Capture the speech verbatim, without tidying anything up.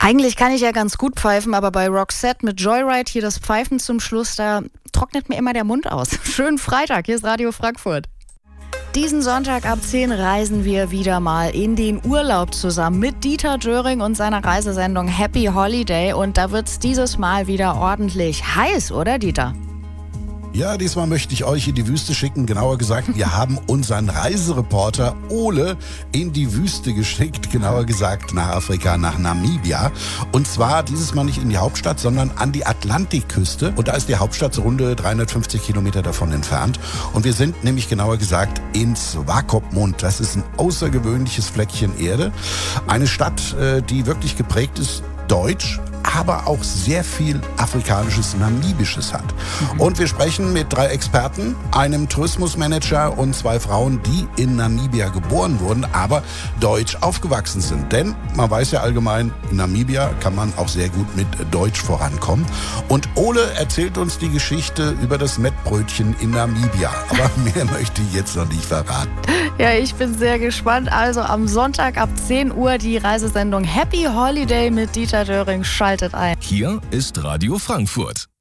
Eigentlich kann ich ja ganz gut pfeifen, aber bei Roxette mit Joyride hier das Pfeifen zum Schluss, da trocknet mir immer der Mund aus. Schönen Freitag, hier ist Radio Frankfurt. Diesen Sonntag ab zehn reisen wir wieder mal in den Urlaub zusammen mit Dieter Döring und seiner Reisesendung Happy Holiday. Und da wird's dieses Mal wieder ordentlich heiß, oder Dieter? Ja, diesmal möchte ich euch in die Wüste schicken. Genauer gesagt, wir haben unseren Reisereporter Ole in die Wüste geschickt. Genauer gesagt nach Afrika, nach Namibia. Und zwar dieses Mal nicht in die Hauptstadt, sondern an die Atlantikküste. Und da ist die Hauptstadt so runde dreihundertfünfzig Kilometer davon entfernt. Und wir sind nämlich genauer gesagt in Swakopmund. Das ist ein außergewöhnliches Fleckchen Erde. Eine Stadt, die wirklich geprägt ist deutsch, aber auch sehr viel afrikanisches, namibisches hat. Mhm. Und wir sprechen mit drei Experten, einem Tourismusmanager und zwei Frauen, die in Namibia geboren wurden, aber deutsch aufgewachsen sind. Denn man weiß ja allgemein, in Namibia kann man auch sehr gut mit Deutsch vorankommen. Und Ole erzählt uns die Geschichte über das Mettbrötchen in Namibia. Aber mehr möchte ich jetzt noch nicht verraten. Ja, ich bin sehr gespannt. Also am Sonntag ab zehn Uhr die Reisesendung Happy Holiday mit Dieter Döring. Schaltet ein. Hier ist Radio Frankfurt.